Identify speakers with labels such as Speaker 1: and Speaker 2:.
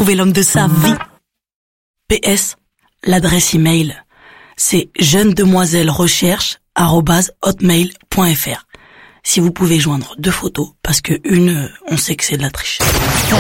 Speaker 1: trouver l'homme de sa vie. PS, l'adresse email, c'est jeunedemoiselle-recherche@hotmail.fr. Si vous pouvez joindre 2 photos, parce que une, on sait que c'est de la triche.